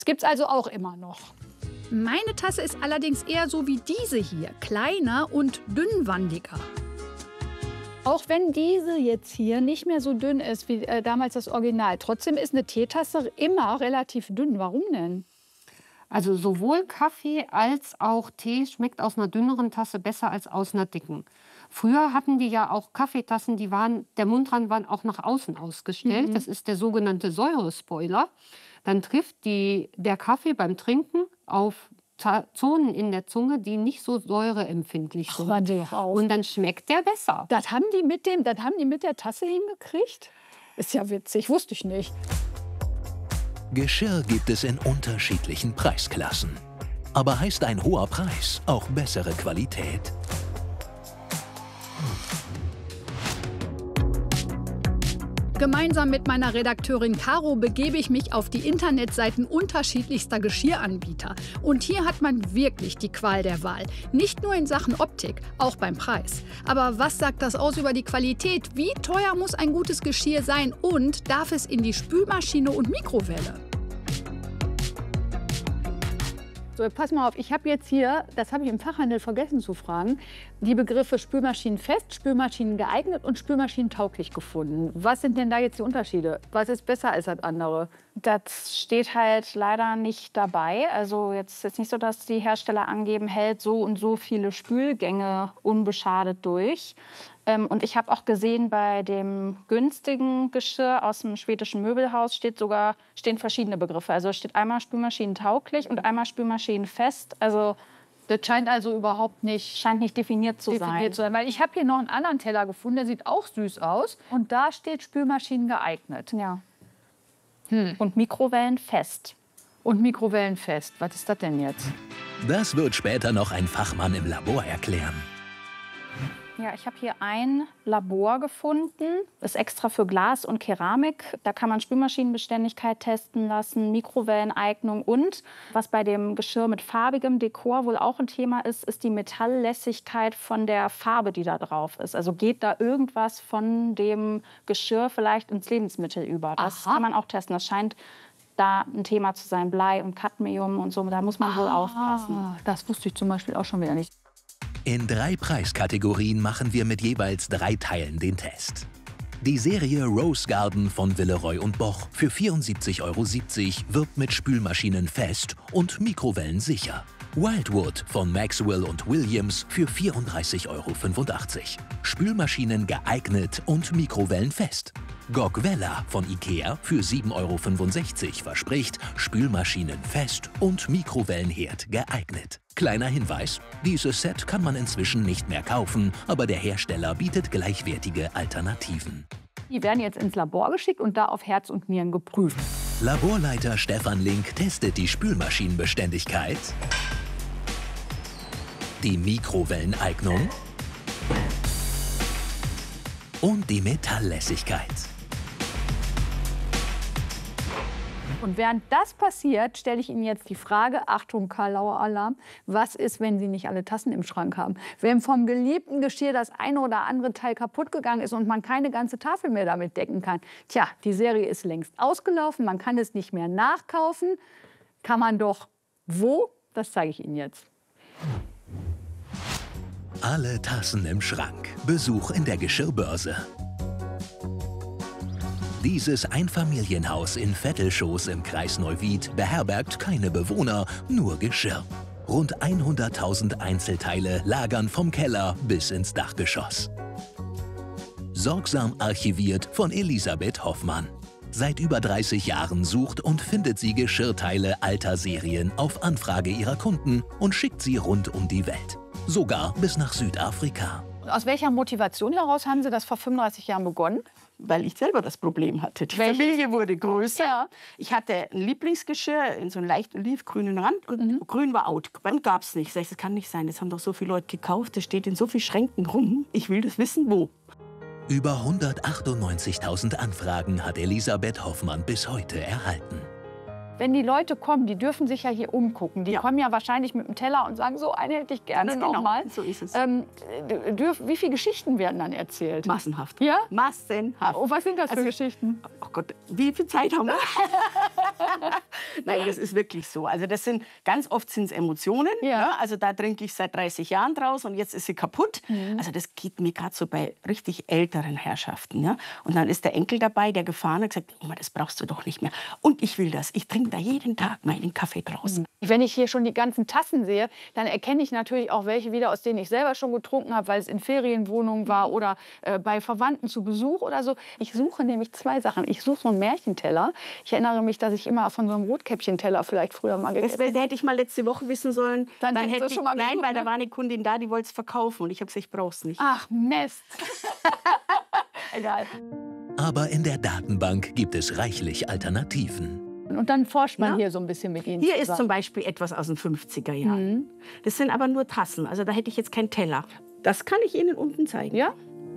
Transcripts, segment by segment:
Das gibt es also auch immer noch. Meine Tasse ist allerdings eher so wie diese hier, kleiner und dünnwandiger. Auch wenn diese jetzt hier nicht mehr so dünn ist wie damals das Original, trotzdem ist eine Teetasse immer relativ dünn. Warum denn? Also sowohl Kaffee als auch Tee schmeckt aus einer dünneren Tasse besser als aus einer dicken. Früher hatten die ja auch Kaffeetassen, der Mundrand war auch nach außen ausgestellt. Das ist der sogenannte Säurespoiler. Dann trifft der Kaffee beim Trinken auf Zonen in der Zunge, die nicht so säureempfindlich sind. Und dann schmeckt der besser. Das haben die mit der Tasse hingekriegt? Ist ja witzig, wusste ich nicht. Geschirr gibt es in unterschiedlichen Preisklassen. Aber heißt ein hoher Preis auch bessere Qualität? Gemeinsam mit meiner Redakteurin Caro begebe ich mich auf die Internetseiten unterschiedlichster Geschirranbieter. Und hier hat man wirklich die Qual der Wahl. Nicht nur in Sachen Optik, auch beim Preis. Aber was sagt das aus über die Qualität? Wie teuer muss ein gutes Geschirr sein? Und darf es in die Spülmaschine und Mikrowelle? So, pass mal auf, ich habe jetzt hier, das habe ich im Fachhandel vergessen zu fragen, die Begriffe spülmaschinenfest, spülmaschinengeeignet und spülmaschinentauglich gefunden. Was sind denn da jetzt die Unterschiede? Was ist besser als das andere? Das steht halt leider nicht dabei. Also jetzt ist es nicht so, dass die Hersteller angeben, hält so und so viele Spülgänge unbeschadet durch. Und ich habe auch gesehen, bei dem günstigen Geschirr aus dem schwedischen Möbelhaus stehen verschiedene Begriffe. Also es steht einmal spülmaschinentauglich und einmal spülmaschinenfest. Also das scheint also überhaupt nicht definiert zu sein. Weil ich habe hier noch einen anderen Teller gefunden, der sieht auch süß aus. Und da steht spülmaschinengeeignet. Ja. Und mikrowellenfest. Und mikrowellenfest. Was ist das denn jetzt? Das wird später noch ein Fachmann im Labor erklären. Ja, ich habe hier ein Labor gefunden, ist extra für Glas und Keramik. Da kann man Spülmaschinenbeständigkeit testen lassen, Mikrowelleneignung und, was bei dem Geschirr mit farbigem Dekor wohl auch ein Thema ist, ist die Metalllässigkeit von der Farbe, die da drauf ist. Also geht da irgendwas von dem Geschirr vielleicht ins Lebensmittel über. Das kann man auch testen. Das scheint da ein Thema zu sein, Blei und Cadmium und so. Da muss man wohl aufpassen. Das wusste ich zum Beispiel auch schon wieder nicht. In 3 Preiskategorien machen wir mit jeweils 3 Teilen den Test. Die Serie Rose Garden von Villeroy und Boch für 74,70 € wirbt mit Spülmaschinen fest und Mikrowellen sicher. Wildwood von Maxwell und Williams für 34,85 € Spülmaschinen geeignet und Mikrowellen fest. Gogvella von Ikea für 7,65 € verspricht Spülmaschinen fest und Mikrowellenherd geeignet. Kleiner Hinweis, dieses Set kann man inzwischen nicht mehr kaufen, aber der Hersteller bietet gleichwertige Alternativen. Die werden jetzt ins Labor geschickt und da auf Herz und Nieren geprüft. Laborleiter Stefan Link testet die Spülmaschinenbeständigkeit, die Mikrowelleneignung und die Metalllässigkeit. Und während das passiert, stelle ich Ihnen jetzt die Frage, Achtung, Karl-Lauer Alarm, was ist, wenn Sie nicht alle Tassen im Schrank haben? Wenn vom geliebten Geschirr das eine oder andere Teil kaputt gegangen ist und man keine ganze Tafel mehr damit decken kann. Tja, die Serie ist längst ausgelaufen, man kann es nicht mehr nachkaufen. Kann man doch wo? Das zeige ich Ihnen jetzt. Alle Tassen im Schrank. Besuch in der Geschirrbörse. Dieses Einfamilienhaus in Vettelschoß im Kreis Neuwied beherbergt keine Bewohner, nur Geschirr. Rund 100.000 Einzelteile lagern vom Keller bis ins Dachgeschoss. Sorgsam archiviert von Elisabeth Hoffmann. Seit über 30 Jahren sucht und findet sie Geschirrteile alter Serien auf Anfrage ihrer Kunden und schickt sie rund um die Welt. Sogar bis nach Südafrika. Aus welcher Motivation heraus haben Sie das vor 35 Jahren begonnen? Weil ich selber das Problem hatte. Die Familie wurde größer. Ja. Ich hatte ein Lieblingsgeschirr in so einem leicht olivgrünen Rand und grün war out. Dann gab es nicht. Ich sag, das kann nicht sein. Das haben doch so viele Leute gekauft. Das steht in so vielen Schränken rum. Ich will das wissen, wo. Über 198.000 Anfragen hat Elisabeth Hoffmann bis heute erhalten. wenn die Leute kommen, die dürfen sich ja hier umgucken. Die kommen ja wahrscheinlich mit dem Teller und sagen, so eine hätte ich gerne nochmal. So ist es. Wie viele Geschichten werden dann erzählt? Massenhaft. Ja? Massenhaft. Oh, was sind das für Geschichten? Oh Gott, wie viel Zeit haben wir? Nein, das ist wirklich so. Also das sind, ganz oft sind es Emotionen. Ja. Ne? Also da trinke ich seit 30 Jahren draus und jetzt ist sie kaputt. Also das geht mir gerade so bei richtig älteren Herrschaften. Ja? Und dann ist der Enkel dabei, der gefahren hat, gesagt, Oma, das brauchst du doch nicht mehr. Und ich will das. Ich trinke da jeden Tag meinen Kaffee draußen. Wenn ich hier schon die ganzen Tassen sehe, dann erkenne ich natürlich auch welche wieder, aus denen ich selber schon getrunken habe, weil es in Ferienwohnungen war oder bei Verwandten zu Besuch oder so. Ich suche nämlich 2 Sachen. Ich suche so einen Märchenteller. Ich erinnere mich, dass ich immer von so einem Rotkäppchenteller vielleicht früher mal gegessen habe. Das hätte ich mal letzte Woche wissen sollen. Dann hätte ich, schon mal nein, gesucht, weil da war eine Kundin da, die wollte es verkaufen. Und ich habe gesagt, ich brauche es nicht. Ach, Mist. Egal. Aber in der Datenbank gibt es reichlich Alternativen. Und dann forscht man hier so ein bisschen mit Ihnen Hier zusammen. ist zum Beispiel etwas aus den 50er Jahren. Das sind aber nur Tassen. Also da hätte ich jetzt keinen Teller. Das kann ich Ihnen unten zeigen. Ja?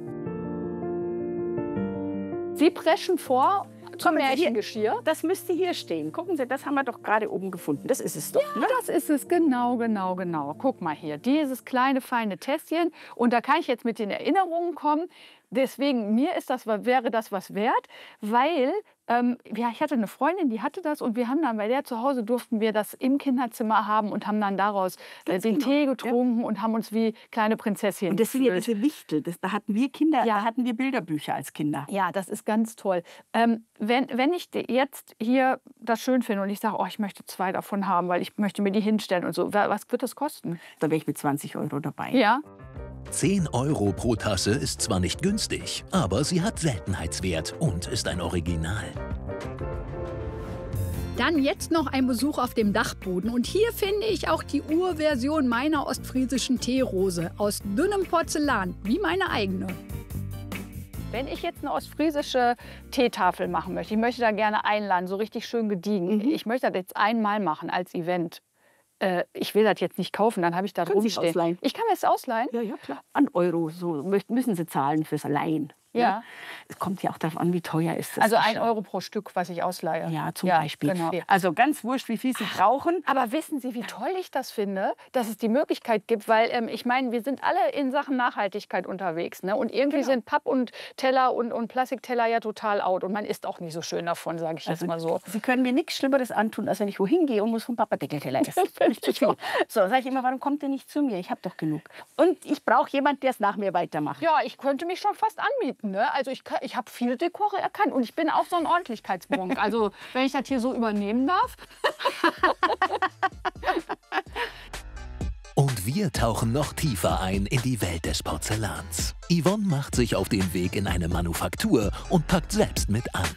Sie preschen vor zum Märchengeschirr. Das müsste hier stehen. Gucken Sie, das haben wir doch gerade oben gefunden. Das ist es doch. Ja, das ist es, genau. Guck mal hier, dieses kleine, feine Tässchen. Und da kann ich jetzt mit den Erinnerungen kommen. Deswegen, wäre das was wert, weil ich hatte eine Freundin, die hatte das und wir haben dann bei der zu Hause durften wir das im Kinderzimmer haben und haben dann daraus den Tee getrunken und haben uns wie kleine Prinzesschen Und das sind ja gefühlt. diese Wichtel. Da hatten wir Kinder, da hatten wir Bilderbücher als Kinder. Ja, das ist ganz toll. Wenn ich jetzt hier das schön finde und ich sage, oh, ich möchte 2 davon haben, weil ich möchte mir die hinstellen und so, was wird das kosten? Da wäre ich mit 20 € dabei. Ja. 10 € pro Tasse ist zwar nicht günstig, aber sie hat Seltenheitswert und ist ein Original. Dann jetzt noch ein Besuch auf dem Dachboden. Und hier finde ich auch die Urversion meiner ostfriesischen Teerose aus dünnem Porzellan, wie meine eigene. Wenn ich jetzt eine ostfriesische Teetafel machen möchte, ich möchte da gerne einladen, so richtig schön gediegen. Ich möchte das jetzt einmal machen als Event. Ich will das jetzt nicht kaufen, dann habe ich da Können Sie es rumstehen. ausleihen? Ich kann mir das ausleihen? Ja, ja, klar. An Euro, so müssen Sie zahlen fürs Leihen. Ja. Es kommt ja auch darauf an, wie teuer ist das. Also 1 € pro Stück, was ich ausleihe. Ja, zum Beispiel. Genau. Also ganz wurscht, wie viel Sie brauchen. Aber wissen Sie, wie toll ich das finde, dass es die Möglichkeit gibt? Weil ich meine, wir sind alle in Sachen Nachhaltigkeit unterwegs. Ne? Und irgendwie sind Papp und Teller und Plastikteller ja total out. Und man isst auch nicht so schön davon, sage ich jetzt mal so. Sie können mir nichts Schlimmeres antun, als wenn ich wohin gehe und muss vom Papa Deckelteller essen. So, sage ich immer, warum kommt ihr nicht zu mir? Ich habe doch genug. Und ich brauche jemanden, der es nach mir weitermacht. Ja, ich könnte mich schon fast anbieten. Ne? Also ich habe viel Dekor erkannt und ich bin auch so ein Ordentlichkeitsmonk. Also wenn ich das hier so übernehmen darf. Und wir tauchen noch tiefer ein in die Welt des Porzellans. Yvonne macht sich auf den Weg in eine Manufaktur und packt selbst mit an.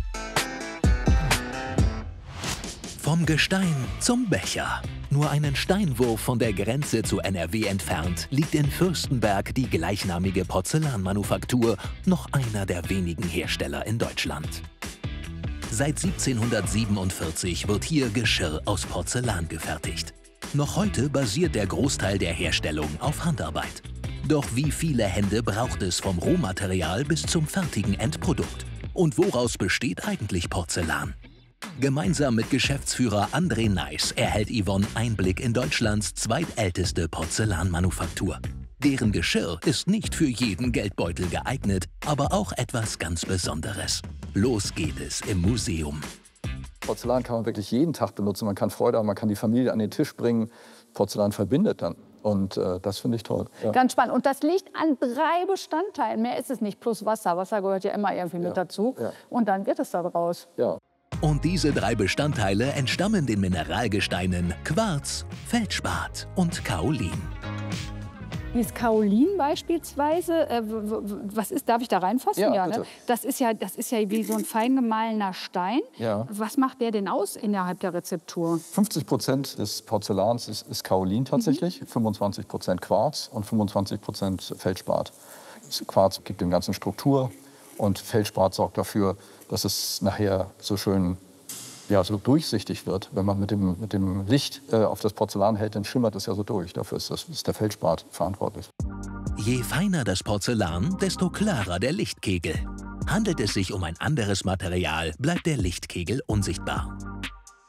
Vom Gestein zum Becher. Nur einen Steinwurf von der Grenze zu NRW entfernt liegt in Fürstenberg die gleichnamige Porzellanmanufaktur, noch einer der wenigen Hersteller in Deutschland. Seit 1747 wird hier Geschirr aus Porzellan gefertigt. Noch heute basiert der Großteil der Herstellung auf Handarbeit. Doch wie viele Hände braucht es vom Rohmaterial bis zum fertigen Endprodukt? Und woraus besteht eigentlich Porzellan? Gemeinsam mit Geschäftsführer André Neiß erhält Yvonne Einblick in Deutschlands zweitälteste Porzellanmanufaktur. Deren Geschirr ist nicht für jeden Geldbeutel geeignet, aber auch etwas ganz Besonderes. Los geht es im Museum. Porzellan kann man wirklich jeden Tag benutzen. Man kann Freude haben, man kann die Familie an den Tisch bringen. Porzellan verbindet dann. Und das finde ich toll. Ja. Ganz spannend. Und das liegt an 3 Bestandteilen. Mehr ist es nicht, plus Wasser. Wasser gehört ja immer irgendwie mit dazu. Ja. Und dann wird es da draus. Ja. Und diese 3 Bestandteile entstammen den Mineralgesteinen Quarz, Feldspat und Kaolin. Dieses Kaolin beispielsweise, darf ich da reinfassen? Ja, ne? bitte. Das ist ja wie so ein fein gemahlener Stein. Ja. Was macht der denn aus innerhalb der Rezeptur? 50% des Porzellans ist Kaolin tatsächlich, 25% Quarz und 25% Feldspat. Quarz gibt dem Ganzen Struktur und Feldspat sorgt dafür, dass es nachher so schön so durchsichtig wird. Wenn man mit dem Licht auf das Porzellan hält, dann schimmert es ja so durch. Dafür ist der Feldspat verantwortlich. Je feiner das Porzellan, desto klarer der Lichtkegel. Handelt es sich um ein anderes Material, bleibt der Lichtkegel unsichtbar.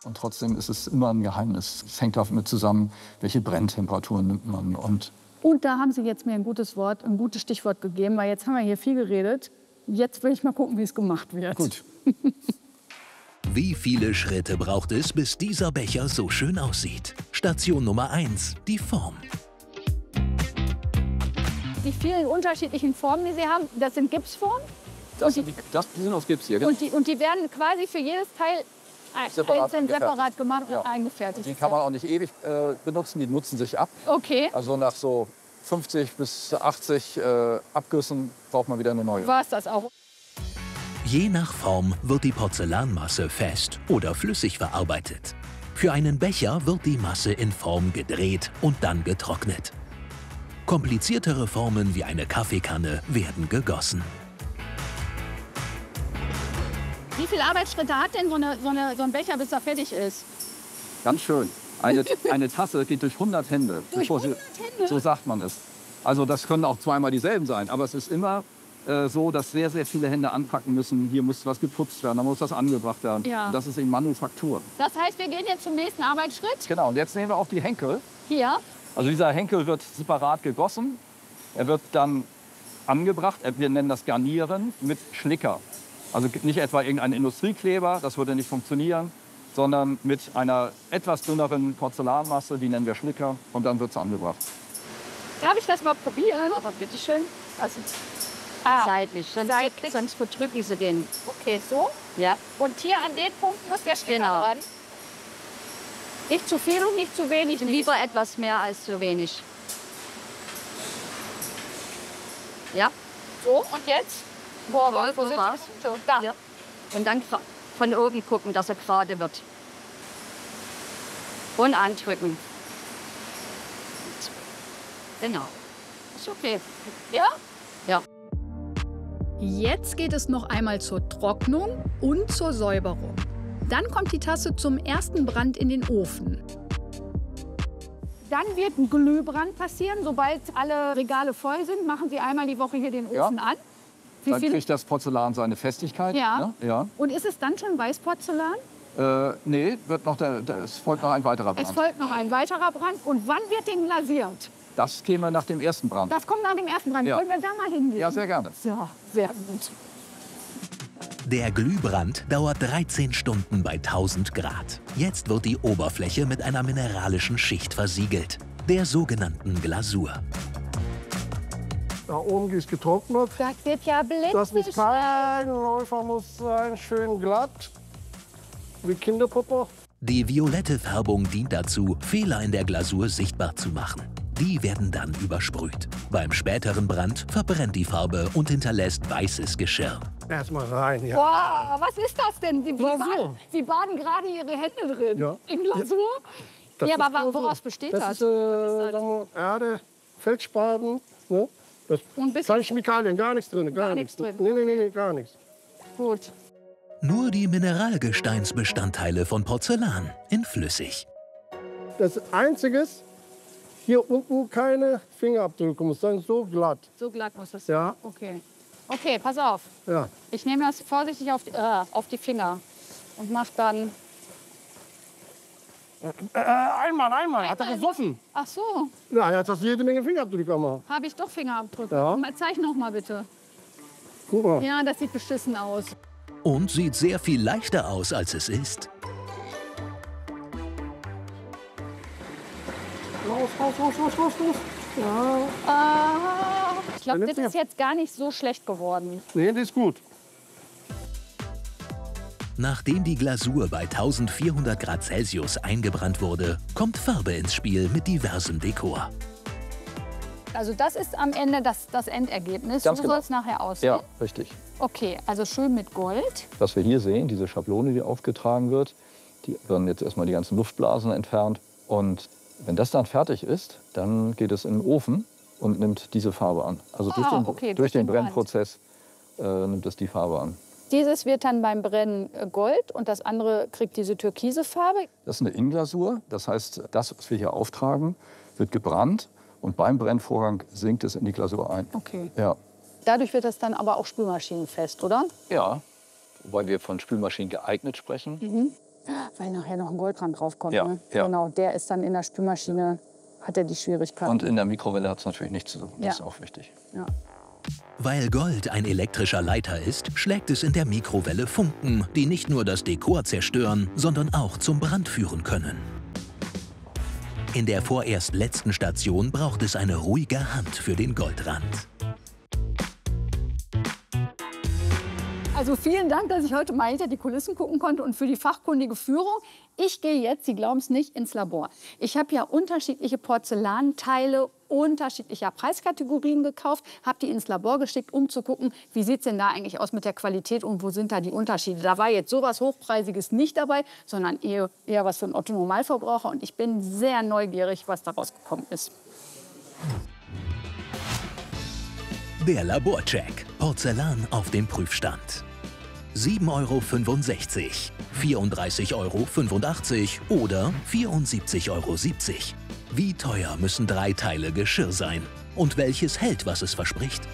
Und trotzdem ist es immer ein Geheimnis. Es hängt damit zusammen, welche Brenntemperaturen nimmt man. Und da haben Sie jetzt mir ein gutes Stichwort gegeben, weil jetzt haben wir hier viel geredet. Jetzt will ich mal gucken, wie es gemacht wird. gut. Wie viele Schritte braucht es, bis dieser Becher so schön aussieht? Station Nummer 1, die Form. Die vielen unterschiedlichen Formen, die Sie haben, das sind Gipsformen? Die sind aus Gips hier. Genau. Und die werden quasi für jedes Teil separat gemacht und eingefertigt. Die kann man auch nicht ewig benutzen, die nutzen sich ab. Okay. Also nach so 50 bis 80 Abgüssen braucht man wieder eine neue. War es das auch? Je nach Form wird die Porzellanmasse fest oder flüssig verarbeitet. Für einen Becher wird die Masse in Form gedreht und dann getrocknet. Kompliziertere Formen wie eine Kaffeekanne werden gegossen. Wie viele Arbeitsschritte hat denn so ein Becher, bis er fertig ist? Ganz schön. Eine Tasse geht durch 100 Hände. Durch 100 Hände? So sagt man es. Also das können auch zweimal dieselben sein. Aber es ist immer so, dass sehr, sehr viele Hände anpacken müssen. Hier muss was geputzt werden, da muss was angebracht werden. Ja. Das ist in Manufaktur. Das heißt, wir gehen jetzt zum nächsten Arbeitsschritt. Genau, und jetzt nehmen wir auch die Henkel. Hier. Also dieser Henkel wird separat gegossen. Er wird dann angebracht, wir nennen das Garnieren, mit Schlicker. Also nicht etwa irgendein Industriekleber, das würde nicht funktionieren, sondern mit einer etwas dünneren Porzellanmasse, die nennen wir Schlicker, und dann wird es angebracht. Darf ich das mal probieren? Aber bitteschön. Also, Seitlich, sonst verdrücken sie den. Okay, so. Ja. Und hier an den Punkten muss der Schlicker Genau. dran. Nicht zu viel und nicht zu wenig. Lieber etwas mehr als zu wenig. Ja. So, und jetzt? Boah, wo sind war's? die Punkte? Da. Ja. Und dann von oben gucken, dass er gerade wird. Und andrücken. Genau. Ist okay. Ja? Ja. Jetzt geht es noch einmal zur Trocknung und zur Säuberung. Dann kommt die Tasse zum ersten Brand in den Ofen. Dann wird ein Glühbrand passieren. Sobald alle Regale voll sind, machen Sie einmal die Woche hier den Ofen an. Dann kriegt das Porzellan seine Festigkeit. Ja. Ne? Ja. Und ist es dann schon Weißporzellan? Nee, es folgt noch ein weiterer Brand. Es folgt noch ein weiterer Brand. Und wann wird den glasiert? Das käme nach dem ersten Brand. Das kommt nach dem ersten Brand. Ja. Wollen wir da mal hingehen? Ja, sehr gerne. Ja, sehr gut. Der Glühbrand dauert 13 Stunden bei 1000 Grad. Jetzt wird die Oberfläche mit einer mineralischen Schicht versiegelt, der sogenannten Glasur. Da oben ist getrocknet. Das wird ja blitzig. Das mit kein Läufer muss sein, schön glatt. Wie Kinderpuppe. Die violette Färbung dient dazu, Fehler in der Glasur sichtbar zu machen. Die werden dann übersprüht. Beim späteren Brand verbrennt die Farbe und hinterlässt weißes Geschirr. Erstmal rein, ja. Boah, was ist das denn? Glasur. Sie baden gerade Ihre Hände drin. Ja. In Glasur? Das Ja, ist aber Glasur. woraus besteht Das das? ist Erde, Feldspaten. Ne? Das Und bis keine Chemikalien, gar nichts drin. Gar nichts nichts. drin. Nee, gar nichts. gut. Nur die Mineralgesteinsbestandteile von Porzellan in flüssig. Das Einzige, hier unten keine Fingerabdrücke, muss sein, so glatt. So glatt muss das sein. Ja, Okay. Okay, pass auf. ja. Ich nehme das vorsichtig auf die Finger und mach dann. Einmal. Hat er gesoffen? Ach so, Ja, jetzt hast du jede Menge Fingerabdrücke gemacht. habe ich doch Fingerabdrücke. Ja. Zeig noch mal bitte. Guck mal. Ja, das sieht beschissen aus. Und sieht sehr viel leichter aus, als es ist. Los. Ja. Ich glaube, Dann das nimm's ist jetzt gar nicht so schlecht geworden. Nee, das ist gut. Nachdem die Glasur bei 1400 Grad Celsius eingebrannt wurde, kommt Farbe ins Spiel mit diversem Dekor. Also das ist am Ende das Endergebnis. Ganz So genau. soll es nachher aussehen. Ja, richtig. Okay, also schön mit Gold. Was wir hier sehen, diese Schablone, die aufgetragen wird, die werden jetzt erstmal die ganzen Luftblasen entfernt. Und wenn das dann fertig ist, dann geht es in den Ofen und nimmt diese Farbe an. Also durch den Brand. Brennprozess nimmt es die Farbe an. Dieses wird dann beim Brennen Gold und das andere kriegt diese türkise Farbe. Das ist eine Inglasur. Das heißt, das, was wir hier auftragen, wird gebrannt und beim Brennvorgang sinkt es in die Glasur ein. Okay. Ja. Dadurch wird das dann aber auch spülmaschinenfest, oder? Ja, wobei wir von Spülmaschinen geeignet sprechen. Weil nachher noch ein Goldrand draufkommt. Ja, Ne? ja. Genau, der ist dann in der Spülmaschine, hat er die Schwierigkeiten. Und in der Mikrowelle hat es natürlich nichts zu tun. Das Ja. ist auch wichtig. Ja. Weil Gold ein elektrischer Leiter ist, schlägt es in der Mikrowelle Funken, die nicht nur das Dekor zerstören, sondern auch zum Brand führen können. In der vorerst letzten Station braucht es eine ruhige Hand für den Goldrand. Also vielen Dank, dass ich heute mal hinter die Kulissen gucken konnte und für die fachkundige Führung. Ich gehe jetzt, Sie glauben es nicht, ins Labor. Ich habe ja unterschiedliche Porzellanteile unterschiedlicher Preiskategorien gekauft, habe die ins Labor geschickt, um zu gucken, wie sieht es denn da eigentlich aus mit der Qualität und wo sind da die Unterschiede. Da war jetzt sowas Hochpreisiges nicht dabei, sondern eher was für einen Otto-Normalverbraucher. Und ich bin sehr neugierig, was da rausgekommen ist. Der Laborcheck. Porzellan auf dem Prüfstand. 7,65 €, 34,85 € oder 74,70 €. Wie teuer müssen 3 Teile Geschirr sein? Und welches hält, was es verspricht?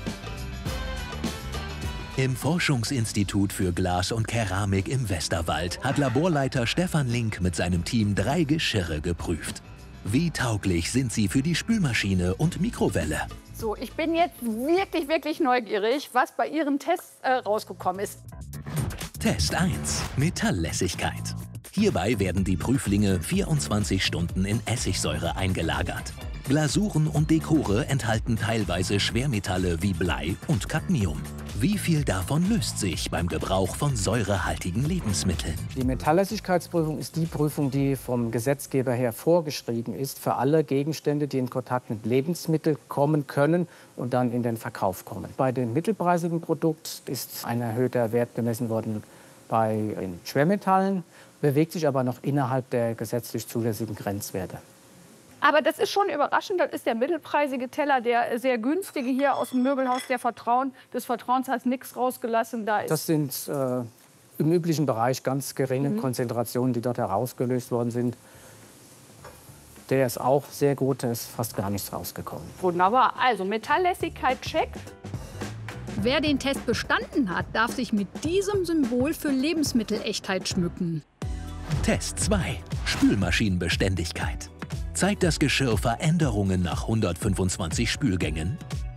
Im Forschungsinstitut für Glas und Keramik im Westerwald hat Laborleiter Stefan Link mit seinem Team 3 Geschirre geprüft. Wie tauglich sind sie für die Spülmaschine und Mikrowelle? So, ich bin jetzt wirklich neugierig, was bei Ihren Tests rausgekommen ist. Test 1. Metalllässigkeit. Hierbei werden die Prüflinge 24 Stunden in Essigsäure eingelagert. Glasuren und Dekore enthalten teilweise Schwermetalle wie Blei und Cadmium. Wie viel davon löst sich beim Gebrauch von säurehaltigen Lebensmitteln? Die Metalllässigkeitsprüfung ist die Prüfung, die vom Gesetzgeber her vorgeschrieben ist für alle Gegenstände, die in Kontakt mit Lebensmitteln kommen können und dann in den Verkauf kommen. Bei dem mittelpreisigen Produkt ist ein erhöhter Wert gemessen worden bei den Schwermetallen, bewegt sich aber noch innerhalb der gesetzlich zulässigen Grenzwerte. Aber das ist schon überraschend. Das ist der mittelpreisige Teller, der sehr günstige hier aus dem Möbelhaus des Vertrauens hat nichts rausgelassen. Das sind im üblichen Bereich ganz geringe Konzentrationen, die dort herausgelöst worden sind. Der ist auch sehr gut, da ist fast gar nichts rausgekommen. Wunderbar. Also Metalllässigkeit check. Wer den Test bestanden hat, darf sich mit diesem Symbol für Lebensmittelechtheit schmücken. Test 2. Spülmaschinenbeständigkeit. Zeigt das Geschirr Veränderungen nach 125 Spülgängen?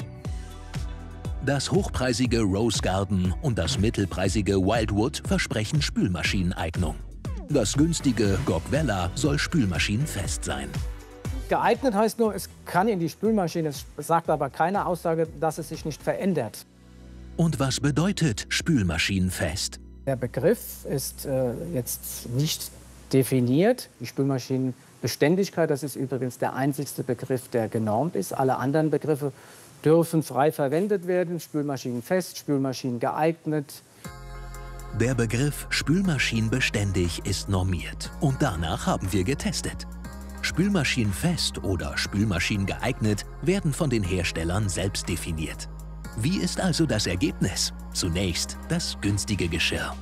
Das hochpreisige Rose Garden und das mittelpreisige Wildwood versprechen Spülmaschineneignung. Das günstige Gogvella soll spülmaschinenfest sein. Geeignet heißt nur, es kann in die Spülmaschine, es sagt aber keine Aussage, dass es sich nicht verändert. Und was bedeutet spülmaschinenfest? Der Begriff ist jetzt nicht definiert. Die Spülmaschinenbeständigkeit, das ist übrigens der einzigste Begriff, der genormt ist. Alle anderen Begriffe dürfen frei verwendet werden. Spülmaschinenfest, spülmaschinengeeignet. Der Begriff spülmaschinenbeständig ist normiert und danach haben wir getestet. Spülmaschinenfest oder spülmaschinengeeignet werden von den Herstellern selbst definiert. Wie ist also das Ergebnis? Zunächst das günstige Geschirr.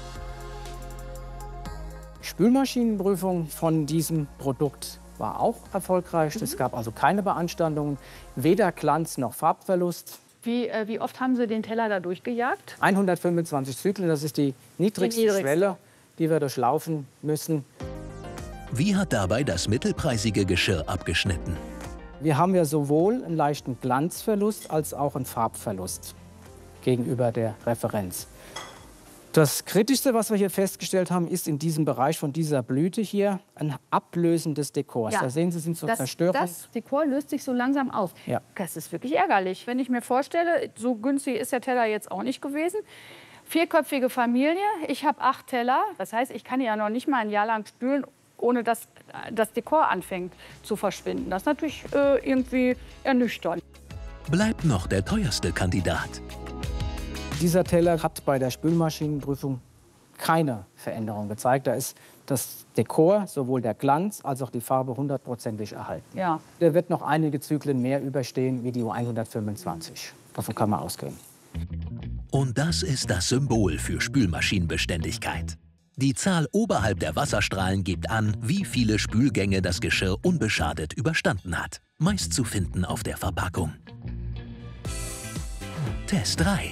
Die Spülmaschinenprüfung von diesem Produkt war auch erfolgreich. Es gab also keine Beanstandungen, weder Glanz noch Farbverlust. Wie oft haben Sie den Teller da durchgejagt? 125 Zyklen, das ist die niedrigste Schwelle, die wir durchlaufen müssen. Wie hat dabei das mittelpreisige Geschirr abgeschnitten? Wir haben ja sowohl einen leichten Glanzverlust als auch einen Farbverlust gegenüber der Referenz. Das Kritischste, was wir hier festgestellt haben, ist in diesem Bereich von dieser Blüte hier ein Ablösen des Dekors. Ja, da sehen Sie, sind so Zerstörungen. Das Dekor löst sich so langsam auf. Ja. Das ist wirklich ärgerlich. Wenn ich mir vorstelle, so günstig ist der Teller jetzt auch nicht gewesen. 4-köpfige Familie, ich habe 8 Teller. Das heißt, ich kann ja noch nicht mal ein Jahr lang spülen, ohne dass das Dekor anfängt zu verschwinden. Das ist natürlich irgendwie ernüchternd. Bleibt noch der teuerste Kandidat. Dieser Teller hat bei der Spülmaschinenprüfung keine Veränderung gezeigt. Da ist das Dekor, sowohl der Glanz als auch die Farbe 100%ig erhalten. Ja. Der wird noch einige Zyklen mehr überstehen wie die 125. Davon kann man ausgehen. Und das ist das Symbol für Spülmaschinenbeständigkeit. Die Zahl oberhalb der Wasserstrahlen gibt an, wie viele Spülgänge das Geschirr unbeschadet überstanden hat. Meist zu finden auf der Verpackung. Test 3.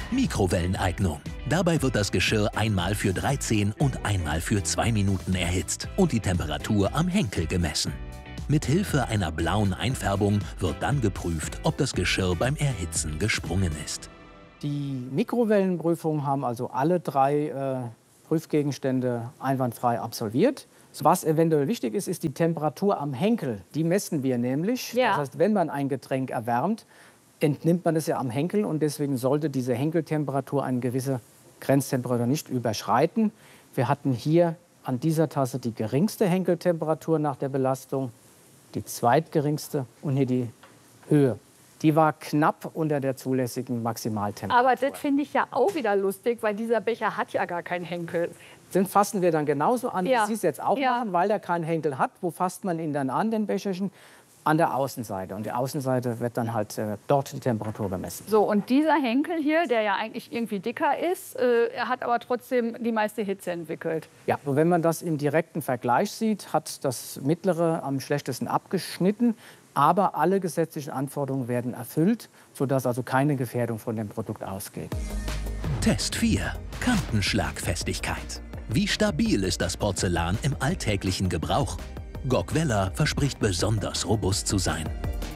Mikrowelleneignung. Dabei wird das Geschirr einmal für 13 und einmal für 2 Minuten erhitzt und die Temperatur am Henkel gemessen. Mit Hilfe einer blauen Einfärbung wird dann geprüft, ob das Geschirr beim Erhitzen gesprungen ist. Die Mikrowellenprüfungen haben also alle 3 Prüfgegenstände einwandfrei absolviert. Was eventuell wichtig ist, ist die Temperatur am Henkel. Die messen wir nämlich. Ja. Das heißt, wenn man ein Getränk erwärmt, entnimmt man es ja am Henkel. Und deswegen sollte diese Henkeltemperatur eine gewisse Grenztemperatur nicht überschreiten. Wir hatten hier an dieser Tasse die geringste Henkeltemperatur nach der Belastung, die zweitgeringste und hier die Höhe. Die war knapp unter der zulässigen Maximaltemperatur. Aber das finde ich ja auch wieder lustig, weil dieser Becher hat ja gar keinen Henkel. Den fassen wir dann genauso an, Ja. wie Sie es jetzt auch Ja. machen, weil der keinen Henkel hat. Wo fasst man ihn dann an, den Becherchen? An der Außenseite. Und die Außenseite wird dann halt dort die Temperatur bemessen. So, und dieser Henkel hier, der ja eigentlich irgendwie dicker ist, er hat aber trotzdem die meiste Hitze entwickelt. Ja, und wenn man das im direkten Vergleich sieht, hat das mittlere am schlechtesten abgeschnitten. Aber alle gesetzlichen Anforderungen werden erfüllt, sodass also keine Gefährdung von dem Produkt ausgeht. Test 4. Kantenschlagfestigkeit. Wie stabil ist das Porzellan im alltäglichen Gebrauch? Gok-Vella verspricht besonders robust zu sein.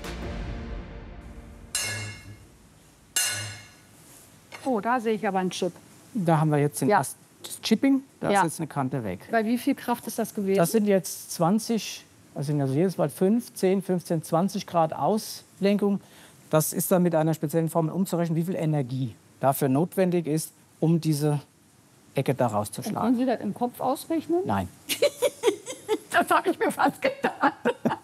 Oh, da sehe ich aber einen Chip. Da haben wir jetzt den ersten Chipping, da Ja. ist jetzt eine Kante weg. Bei wie viel Kraft ist das gewesen? Das sind jetzt 20, das sind also jedes Mal 5, 10, 15, 20 Grad Auslenkung. Das ist dann mit einer speziellen Formel umzurechnen, wie viel Energie dafür notwendig ist, um diese Ecke da Und rauszuschlagen. können Sie das im Kopf ausrechnen? Nein. Das habe ich mir fast gedacht.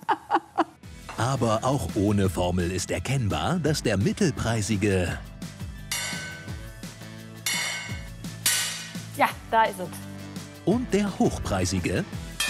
Aber auch ohne Formel ist erkennbar, dass der mittelpreisige Ja, da ist es. und der hochpreisige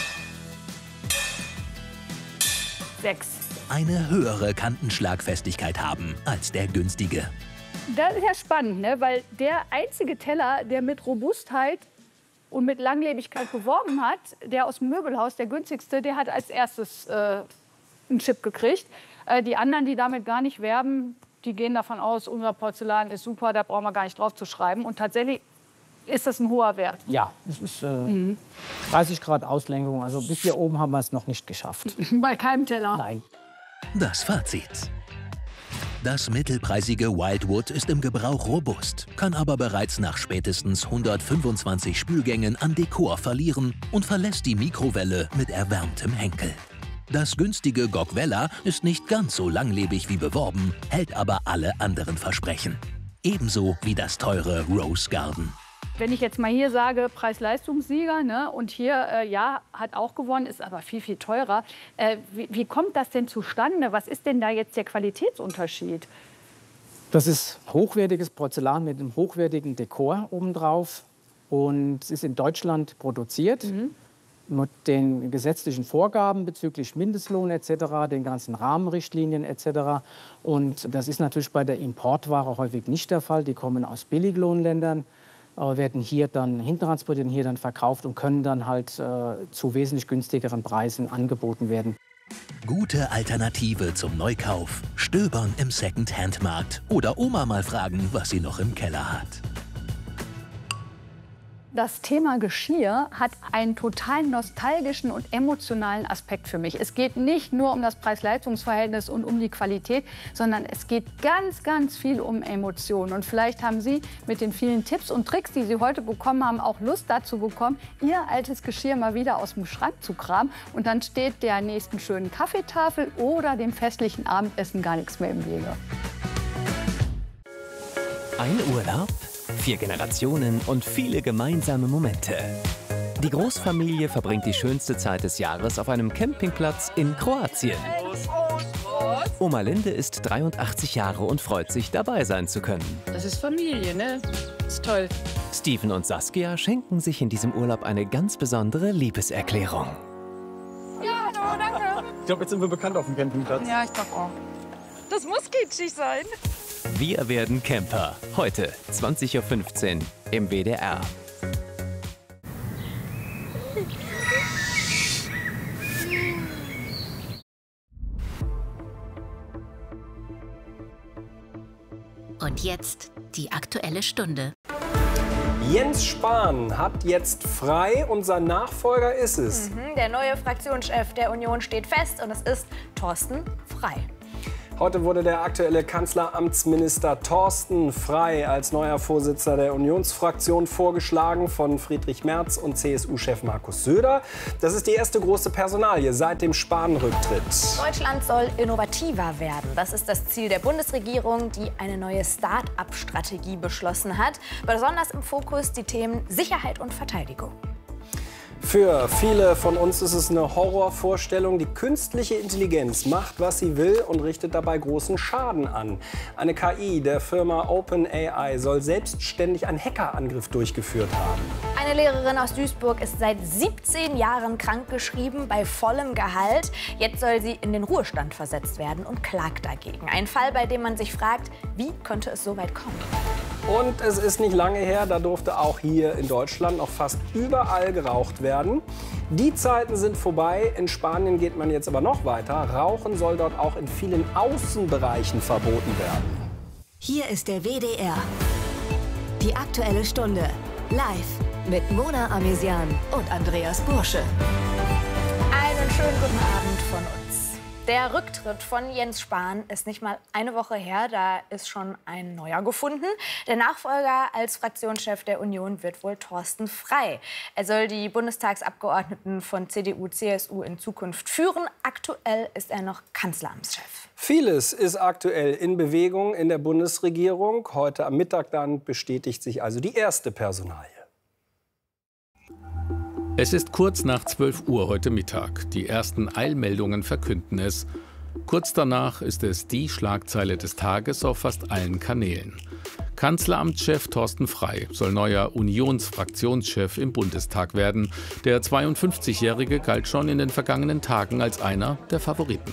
6. eine höhere Kantenschlagfestigkeit haben als der günstige. Das ist ja spannend, ne? Weil der einzige Teller, der mit Robustheit und mit Langlebigkeit beworben hat, der aus dem Möbelhaus, der günstigste, der hat als erstes einen Chip gekriegt. Die anderen, die damit gar nicht werben, die gehen davon aus, unser Porzellan ist super, da brauchen wir gar nicht drauf zu schreiben. Und tatsächlich ist das ein hoher Wert. Ja, es ist 30 Grad Auslenkung. Also bis hier oben haben wir es noch nicht geschafft. Bei keinem Teller. Nein. Das Fazit. Das mittelpreisige Wildwood ist im Gebrauch robust, kann aber bereits nach spätestens 125 Spülgängen an Dekor verlieren und verlässt die Mikrowelle mit erwärmtem Henkel. Das günstige Gok-Vella ist nicht ganz so langlebig wie beworben, hält aber alle anderen Versprechen. Ebenso wie das teure Rose Garden. Wenn ich jetzt mal hier sage, Preis-Leistungssieger, ne, und hier, ja, hat auch gewonnen, ist aber viel, viel teurer. Wie kommt das denn zustande? Was ist denn da jetzt der Qualitätsunterschied? Das ist hochwertiges Porzellan mit einem hochwertigen Dekor obendrauf. Und es ist in Deutschland produziert. Mit den gesetzlichen Vorgaben bezüglich Mindestlohn etc., den ganzen Rahmenrichtlinien etc. Und das ist natürlich bei der Importware häufig nicht der Fall. Die kommen aus Billiglohnländern, werden hier dann hintransportiert, hier dann verkauft und können dann halt zu wesentlich günstigeren Preisen angeboten werden. Gute Alternative zum Neukauf. Stöbern im Second-Hand-Markt oder Oma mal fragen, was sie noch im Keller hat. Das Thema Geschirr hat einen total nostalgischen und emotionalen Aspekt für mich. Es geht nicht nur um das Preis-Leistungs-Verhältnis und um die Qualität, sondern es geht ganz, ganz viel um Emotionen. Und vielleicht haben Sie mit den vielen Tipps und Tricks, die Sie heute bekommen haben, auch Lust dazu bekommen, Ihr altes Geschirr mal wieder aus dem Schrank zu kramen. Und dann steht der nächsten schönen Kaffeetafel oder dem festlichen Abendessen gar nichts mehr im Wege. Ein Urlaub, 4 Generationen und viele gemeinsame Momente. Die Großfamilie verbringt die schönste Zeit des Jahres auf einem Campingplatz in Kroatien. Oma Linde ist 83 Jahre und freut sich, dabei sein zu können. Das ist Familie, ne? Ist toll. Steven und Saskia schenken sich in diesem Urlaub eine ganz besondere Liebeserklärung. Ja, hallo, danke. Ich glaube, jetzt sind wir bekannt auf dem Campingplatz. Ja, ich glaube auch. Das muss kitschig sein. Wir werden Camper. Heute, 20:15 Uhr im WDR. Und jetzt die Aktuelle Stunde. Jens Spahn hat jetzt frei und sein Nachfolger ist es. Der neue Fraktionschef der Union steht fest und es ist Thorsten Frey. Heute wurde der aktuelle Kanzleramtsminister Thorsten Frey als neuer Vorsitzender der Unionsfraktion vorgeschlagen von Friedrich Merz und CSU-Chef Markus Söder. Das ist die erste große Personalie seit dem Spahn-Rücktritt. Deutschland soll innovativer werden. Das ist das Ziel der Bundesregierung, die eine neue Start-up-Strategie beschlossen hat. Besonders im Fokus die Themen Sicherheit und Verteidigung. Für viele von uns ist es eine Horrorvorstellung. Die künstliche Intelligenz macht, was sie will und richtet dabei großen Schaden an. Eine KI der Firma OpenAI soll selbstständig einen Hackerangriff durchgeführt haben. Eine Lehrerin aus Duisburg ist seit 17 Jahren krankgeschrieben bei vollem Gehalt. Jetzt soll sie in den Ruhestand versetzt werden und klagt dagegen. Ein Fall, bei dem man sich fragt, wie könnte es so weit kommen? Und es ist nicht lange her, da durfte auch hier in Deutschland noch fast überall geraucht werden. Die Zeiten sind vorbei. In Spanien geht man jetzt aber noch weiter. Rauchen soll dort auch in vielen Außenbereichen verboten werden. Hier ist der WDR. Die Aktuelle Stunde. Live mit Mona Amesian und Andreas Bursche. Einen schönen guten Abend von uns. Der Rücktritt von Jens Spahn ist nicht mal eine Woche her, da ist schon ein neuer gefunden. Der Nachfolger als Fraktionschef der Union wird wohl Thorsten Frey. Er soll die Bundestagsabgeordneten von CDU, CSU in Zukunft führen. Aktuell ist er noch Kanzleramtschef. Vieles ist aktuell in Bewegung in der Bundesregierung. Heute am Mittag dann bestätigt sich also die erste Personalie. Es ist kurz nach 12 Uhr heute Mittag. Die ersten Eilmeldungen verkünden es. Kurz danach ist es die Schlagzeile des Tages auf fast allen Kanälen. Kanzleramtschef Thorsten Frey soll neuer Unionsfraktionschef im Bundestag werden. Der 52-Jährige galt schon in den vergangenen Tagen als einer der Favoriten.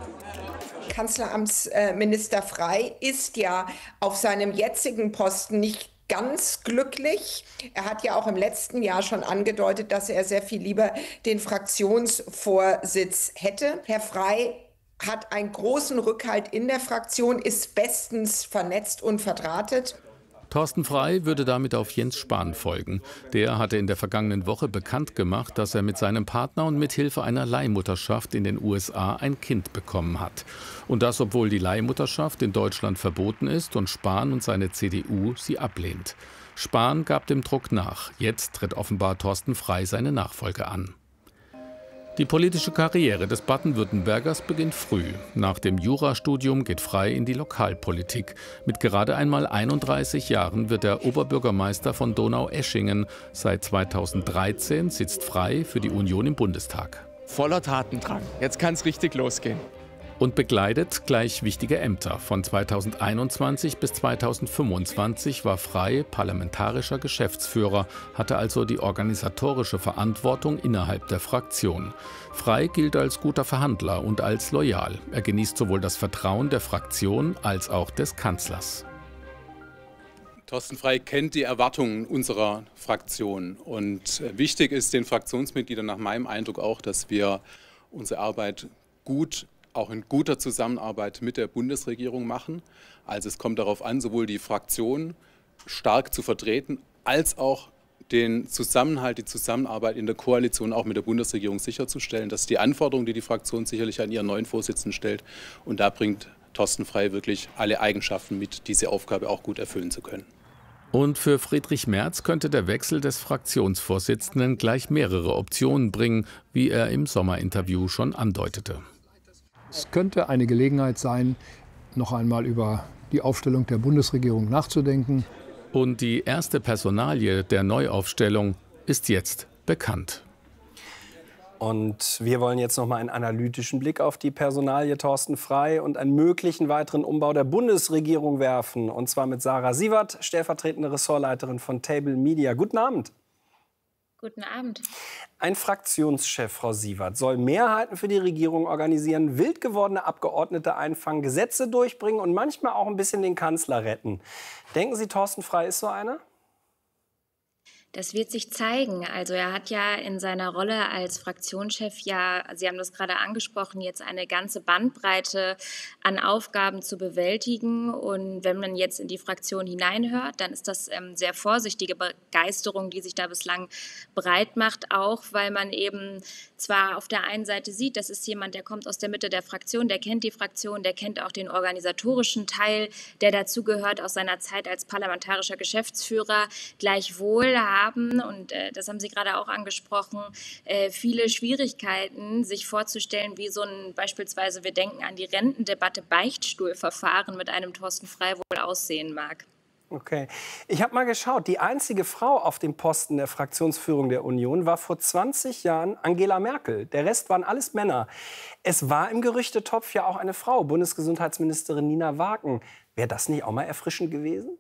Kanzleramtsminister Frey ist ja auf seinem jetzigen Posten nicht ganz glücklich. Er hat ja auch im letzten Jahr schon angedeutet, dass er sehr viel lieber den Fraktionsvorsitz hätte. Herr Frey hat einen großen Rückhalt in der Fraktion, ist bestens vernetzt und verdrahtet. Thorsten Frey würde damit auf Jens Spahn folgen. Der hatte in der vergangenen Woche bekannt gemacht, dass er mit seinem Partner und mit Hilfe einer Leihmutterschaft in den USA ein Kind bekommen hat. Und das, obwohl die Leihmutterschaft in Deutschland verboten ist und Spahn und seine CDU sie ablehnt. Spahn gab dem Druck nach. Jetzt tritt offenbar Thorsten Frey seine Nachfolge an. Die politische Karriere des Baden-Württembergers beginnt früh. Nach dem Jurastudium geht Frey in die Lokalpolitik. Mit gerade einmal 31 Jahren wird er Oberbürgermeister von Donaueschingen. Seit 2013 sitzt Frey für die Union im Bundestag. Voller Tatendrang. Jetzt kann es richtig losgehen. Und bekleidet gleich wichtige Ämter. Von 2021 bis 2025 war Frey parlamentarischer Geschäftsführer, hatte also die organisatorische Verantwortung innerhalb der Fraktion. Frey gilt als guter Verhandler und als loyal. Er genießt sowohl das Vertrauen der Fraktion als auch des Kanzlers. Thorsten Frey kennt die Erwartungen unserer Fraktion. Und wichtig ist den Fraktionsmitgliedern nach meinem Eindruck auch, dass wir unsere Arbeit auch in guter Zusammenarbeit mit der Bundesregierung machen. Also es kommt darauf an, sowohl die Fraktion stark zu vertreten, als auch den Zusammenhalt, die Zusammenarbeit in der Koalition auch mit der Bundesregierung sicherzustellen. Das ist die Anforderung, die die Fraktion sicherlich an ihren neuen Vorsitzenden stellt. Und da bringt Thorsten Frey wirklich alle Eigenschaften mit, diese Aufgabe auch gut erfüllen zu können. Und für Friedrich Merz könnte der Wechsel des Fraktionsvorsitzenden gleich mehrere Optionen bringen, wie er im Sommerinterview schon andeutete. Es könnte eine Gelegenheit sein, noch einmal über die Aufstellung der Bundesregierung nachzudenken. Und die erste Personalie der Neuaufstellung ist jetzt bekannt. Und wir wollen jetzt noch mal einen analytischen Blick auf die Personalie Thorsten Frey und einen möglichen weiteren Umbau der Bundesregierung werfen. Und zwar mit Sarah Sievert, stellvertretende Ressortleiterin von Table Media. Guten Abend. Guten Abend. Ein Fraktionschef, Frau Sievert, soll Mehrheiten für die Regierung organisieren, wild gewordene Abgeordnete einfangen, Gesetze durchbringen und manchmal auch ein bisschen den Kanzler retten. Denken Sie, Thorsten Frey ist so einer? Das wird sich zeigen. Also er hat ja in seiner Rolle als Fraktionschef ja, Sie haben das gerade angesprochen, jetzt eine ganze Bandbreite an Aufgaben zu bewältigen. Und wenn man jetzt in die Fraktion hineinhört, dann ist das sehr vorsichtige Begeisterung, die sich da bislang breit macht, auch weil man eben zwar auf der einen Seite sieht, das ist jemand, der kommt aus der Mitte der Fraktion, der kennt die Fraktion, der kennt auch den organisatorischen Teil, der dazugehört aus seiner Zeit als parlamentarischer Geschäftsführer. Gleichwohl haben, und das haben Sie gerade auch angesprochen, viele Schwierigkeiten, sich vorzustellen, wie so ein beispielsweise, wir denken an die Rentendebatte, Beichtstuhlverfahren mit einem Thorsten Frey wohl aussehen mag. Okay. Ich habe mal geschaut, die einzige Frau auf dem Posten der Fraktionsführung der Union war vor 20 Jahren Angela Merkel. Der Rest waren alles Männer. Es war im Gerüchtetopf ja auch eine Frau, Bundesgesundheitsministerin Nina Wagen. Wäre das nicht auch mal erfrischend gewesen?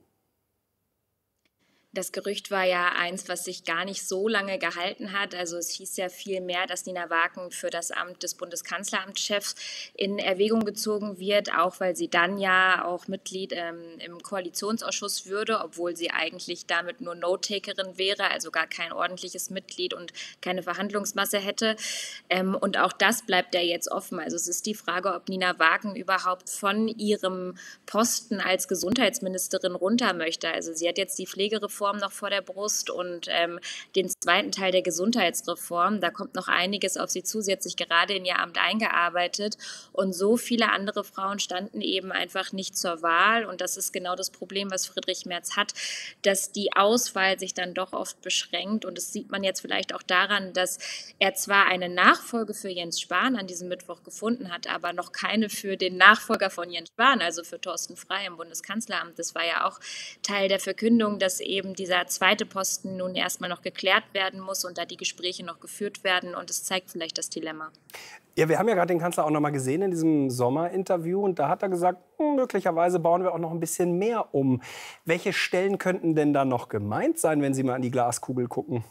Das Gerücht war ja eins, was sich gar nicht so lange gehalten hat. Also es hieß ja viel mehr, dass Nina Wagen für das Amt des Bundeskanzleramtschefs in Erwägung gezogen wird, auch weil sie dann ja auch Mitglied im Koalitionsausschuss würde, obwohl sie eigentlich damit nur Note-Takerin wäre, also gar kein ordentliches Mitglied und keine Verhandlungsmasse hätte. Und auch das bleibt ja jetzt offen. Also es ist die Frage, ob Nina Wagen überhaupt von ihrem Posten als Gesundheitsministerin runter möchte. Also sie hat jetzt die Pflegereform noch vor der Brust und den zweiten Teil der Gesundheitsreform. Da kommt noch einiges auf sie zu. Sie hat sich gerade in ihr Amt eingearbeitet und so viele andere Frauen standen eben einfach nicht zur Wahl. Und das ist genau das Problem, was Friedrich Merz hat, dass die Auswahl sich dann doch oft beschränkt. Und das sieht man jetzt vielleicht auch daran, dass er zwar eine Nachfolge für Jens Spahn an diesem Mittwoch gefunden hat, aber noch keine für den Nachfolger von Jens Spahn, also für Thorsten Frey im Bundeskanzleramt. Das war ja auch Teil der Verkündung, dass eben dieser zweite Posten nun erstmal noch geklärt werden muss und da die Gespräche noch geführt werden. Und es zeigt vielleicht das Dilemma. Ja, wir haben ja gerade den Kanzler auch noch mal gesehen in diesem Sommerinterview. Und da hat er gesagt, möglicherweise bauen wir auch noch ein bisschen mehr um. Welche Stellen könnten denn da noch gemeint sein, wenn Sie mal in die Glaskugel gucken?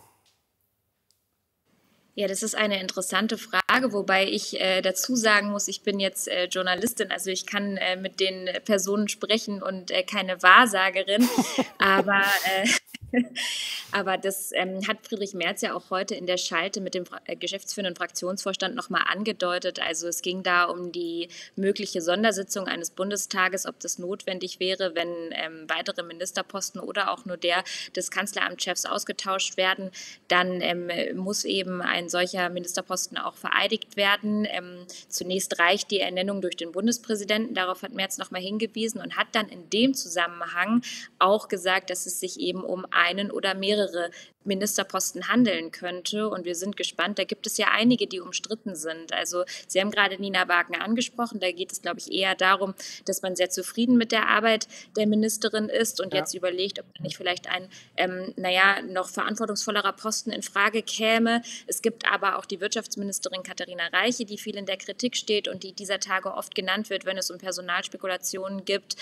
Ja, das ist eine interessante Frage, wobei ich dazu sagen muss, ich bin jetzt Journalistin, also ich kann mit den Personen sprechen und keine Wahrsagerin, aber das hat Friedrich Merz ja auch heute in der Schalte mit dem geschäftsführenden Fraktionsvorstand noch mal angedeutet. Also es ging da um die mögliche Sondersitzung eines Bundestages, ob das notwendig wäre, wenn weitere Ministerposten oder auch nur der des Kanzleramtschefs ausgetauscht werden. Dann muss eben ein solcher Ministerposten auch vereidigt werden. Zunächst reicht die Ernennung durch den Bundespräsidenten. Darauf hat Merz noch mal hingewiesen und hat dann in dem Zusammenhang auch gesagt, dass es sich eben um einen oder mehrere Ministerposten handeln könnte. Und wir sind gespannt. Da gibt es ja einige, die umstritten sind. Also Sie haben gerade Nina Wagen angesprochen. Da geht es, glaube ich, eher darum, dass man sehr zufrieden mit der Arbeit der Ministerin ist und jetzt überlegt, ob nicht vielleicht ein noch verantwortungsvollerer Posten in Frage käme. Es gibt aber auch die Wirtschaftsministerin Katharina Reiche, die viel in der Kritik steht und die dieser Tage oft genannt wird, wenn es um Personalspekulationen geht.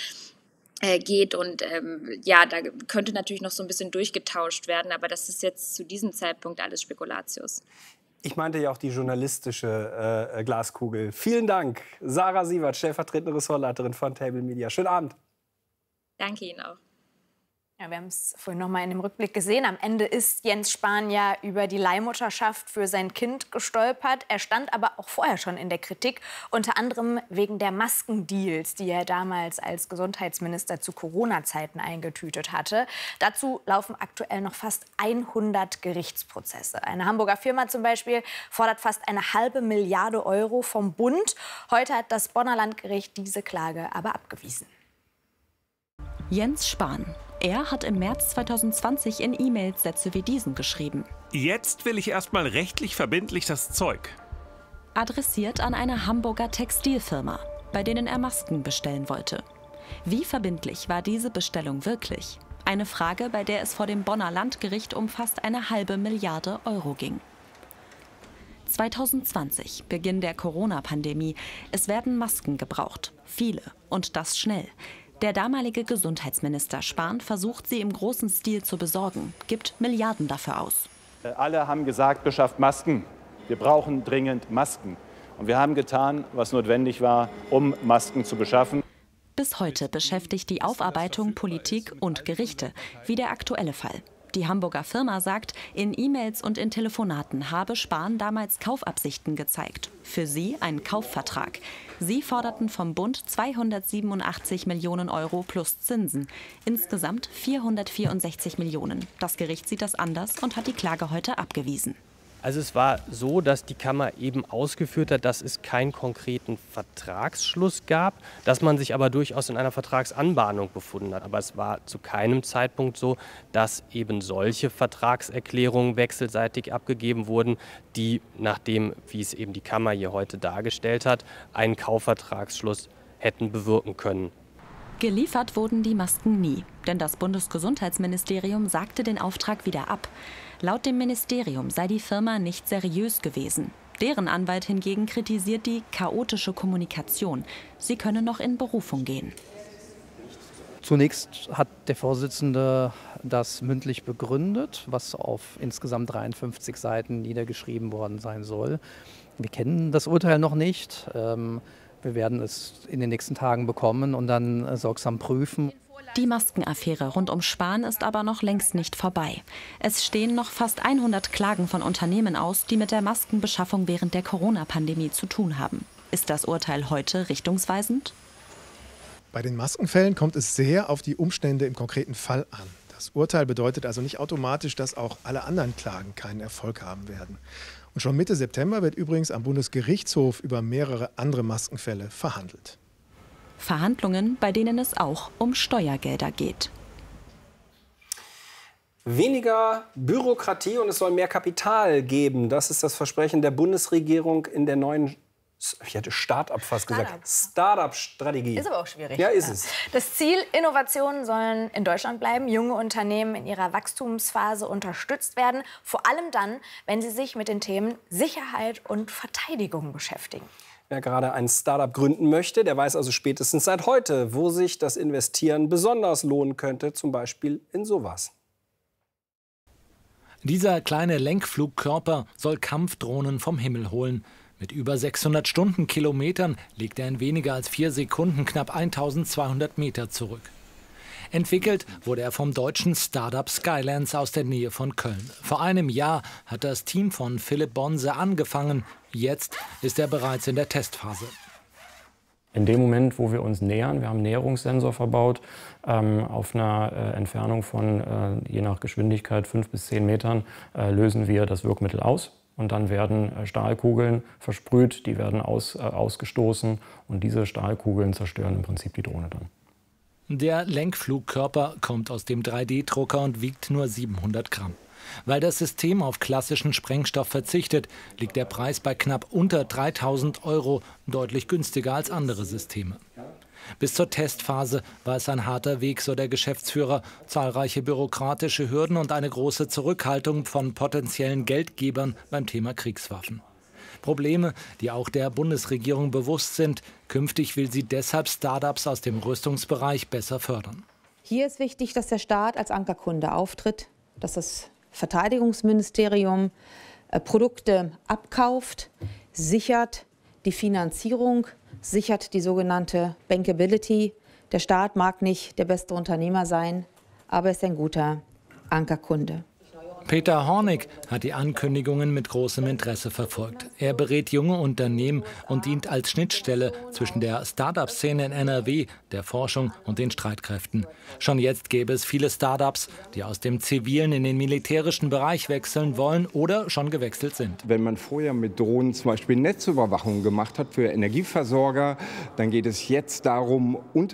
Und da könnte natürlich noch so ein bisschen durchgetauscht werden, aber das ist jetzt zu diesem Zeitpunkt alles Spekulatius. Ich meinte ja auch die journalistische Glaskugel. Vielen Dank, Sarah Sievert, stellvertretende Ressortleiterin von Table Media. Schönen Abend. Danke Ihnen auch. Ja, wir haben es vorhin noch mal in dem Rückblick gesehen. Am Ende ist Jens Spahn ja über die Leihmutterschaft für sein Kind gestolpert. Er stand aber auch vorher schon in der Kritik, unter anderem wegen der Maskendeals, die er damals als Gesundheitsminister zu Corona-Zeiten eingetütet hatte. Dazu laufen aktuell noch fast 100 Gerichtsprozesse. Eine Hamburger Firma zum Beispiel fordert fast 1,5 Milliarde Euro vom Bund. Heute hat das Bonner Landgericht diese Klage aber abgewiesen. Jens Spahn. Er hat im März 2020 in E-Mails Sätze wie diesen geschrieben. Jetzt will ich erstmal rechtlich verbindlich das Zeug. Adressiert an eine Hamburger Textilfirma, bei denen er Masken bestellen wollte. Wie verbindlich war diese Bestellung wirklich? Eine Frage, bei der es vor dem Bonner Landgericht um fast 1,5 Milliarde Euro ging. 2020, Beginn der Corona-Pandemie. Es werden Masken gebraucht. Viele. Und das schnell. Der damalige Gesundheitsminister Spahn versucht, sie im großen Stil zu besorgen, gibt Milliarden dafür aus. Alle haben gesagt, beschafft Masken. Wir brauchen dringend Masken. Und wir haben getan, was notwendig war, um Masken zu beschaffen. Bis heute beschäftigt die Aufarbeitung Politik und Gerichte, wie der aktuelle Fall. Die Hamburger Firma sagt, in E-Mails und in Telefonaten habe Spahn damals Kaufabsichten gezeigt. Für sie ein Kaufvertrag. Sie forderten vom Bund 287 Millionen Euro plus Zinsen. Insgesamt 464 Millionen. Das Gericht sieht das anders und hat die Klage heute abgewiesen. Also es war so, dass die Kammer eben ausgeführt hat, dass es keinen konkreten Vertragsschluss gab, dass man sich aber durchaus in einer Vertragsanbahnung befunden hat. Aber es war zu keinem Zeitpunkt so, dass eben solche Vertragserklärungen wechselseitig abgegeben wurden, die nach dem, wie es eben die Kammer hier heute dargestellt hat, einen Kaufvertragsschluss hätten bewirken können. Geliefert wurden die Masken nie, denn das Bundesgesundheitsministerium sagte den Auftrag wieder ab. Laut dem Ministerium sei die Firma nicht seriös gewesen. Deren Anwalt hingegen kritisiert die chaotische Kommunikation. Sie könne noch in Berufung gehen. Zunächst hat der Vorsitzende das mündlich begründet, was auf insgesamt 53 Seiten niedergeschrieben worden sein soll. Wir kennen das Urteil noch nicht. Wir werden es in den nächsten Tagen bekommen und dann sorgsam prüfen. Die Maskenaffäre rund um Spahn ist aber noch längst nicht vorbei. Es stehen noch fast 100 Klagen von Unternehmen aus, die mit der Maskenbeschaffung während der Corona-Pandemie zu tun haben. Ist das Urteil heute richtungsweisend? Bei den Maskenfällen kommt es sehr auf die Umstände im konkreten Fall an. Das Urteil bedeutet also nicht automatisch, dass auch alle anderen Klagen keinen Erfolg haben werden. Und schon Mitte September wird übrigens am Bundesgerichtshof über mehrere andere Maskenfälle verhandelt. Verhandlungen, bei denen es auch um Steuergelder geht. Weniger Bürokratie und es soll mehr Kapital geben. Das ist das Versprechen der Bundesregierung in der neuen, ich hätte Start-up fast gesagt, Start-up-Strategie. Ist aber auch schwierig. Ja, ist es. Das Ziel, Innovationen sollen in Deutschland bleiben, junge Unternehmen in ihrer Wachstumsphase unterstützt werden. Vor allem dann, wenn sie sich mit den Themen Sicherheit und Verteidigung beschäftigen. Wer gerade ein Start-up gründen möchte, der weiß also spätestens seit heute, wo sich das Investieren besonders lohnen könnte, zum Beispiel in sowas. Dieser kleine Lenkflugkörper soll Kampfdrohnen vom Himmel holen. Mit über 600 Stundenkilometern legt er in weniger als 4 Sekunden knapp 1200 Meter zurück. Entwickelt wurde er vom deutschen Start-up Skylance aus der Nähe von Köln. Vor einem Jahr hat das Team von Philipp Bonse angefangen. Jetzt ist er bereits in der Testphase. In dem Moment, wo wir uns nähern, wir haben einen Näherungssensor verbaut, auf einer Entfernung von je nach Geschwindigkeit 5 bis 10 Metern lösen wir das Wirkmittel aus. Und dann werden Stahlkugeln versprüht, die werden ausgestoßen und diese Stahlkugeln zerstören im Prinzip die Drohne dann. Der Lenkflugkörper kommt aus dem 3D-Drucker und wiegt nur 700 Gramm. Weil das System auf klassischen Sprengstoff verzichtet, liegt der Preis bei knapp unter 3.000 €, deutlich günstiger als andere Systeme. Bis zur Testphase war es ein harter Weg, so der Geschäftsführer. Zahlreiche bürokratische Hürden und eine große Zurückhaltung von potenziellen Geldgebern beim Thema Kriegswaffen. Probleme, die auch der Bundesregierung bewusst sind. Künftig will sie deshalb Start-ups aus dem Rüstungsbereich besser fördern. Hier ist wichtig, dass der Staat als Ankerkunde auftritt, dass das Verteidigungsministerium Produkte abkauft, sichert die Finanzierung, sichert die sogenannte Bankability. Der Staat mag nicht der beste Unternehmer sein, aber ist ein guter Ankerkunde. Peter Hornig hat die Ankündigungen mit großem Interesse verfolgt. Er berät junge Unternehmen und dient als Schnittstelle zwischen der Start-up-Szene in NRW, der Forschung und den Streitkräften. Schon jetzt gäbe es viele Start-ups, die aus dem zivilen in den militärischen Bereich wechseln wollen oder schon gewechselt sind. Wenn man vorher mit Drohnen zum Beispiel Netzüberwachung gemacht hat für Energieversorger, dann geht es jetzt darum,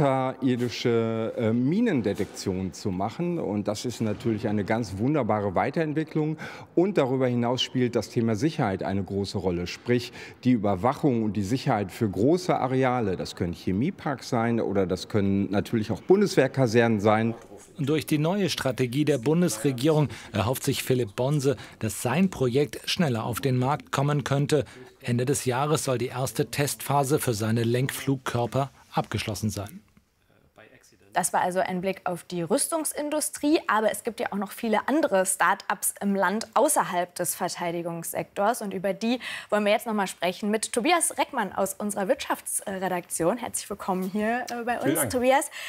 unterirdische Minendetektion zu machen. Und das ist natürlich eine ganz wunderbare Weiterentwicklung. Und darüber hinaus spielt das Thema Sicherheit eine große Rolle. Sprich, die Überwachung und die Sicherheit für große Areale. Das können Chemieparks sein oder das können natürlich auch Bundeswehrkasernen sein. Durch die neue Strategie der Bundesregierung erhofft sich Philipp Bonse, dass sein Projekt schneller auf den Markt kommen könnte. Ende des Jahres soll die erste Testphase für seine Lenkflugkörper abgeschlossen sein. Das war also ein Blick auf die Rüstungsindustrie. Aber es gibt ja auch noch viele andere Start-ups im Land außerhalb des Verteidigungssektors. Und über die wollen wir jetzt noch mal sprechen mit Tobias Reckmann aus unserer Wirtschaftsredaktion. Herzlich willkommen hier bei uns, Tobias.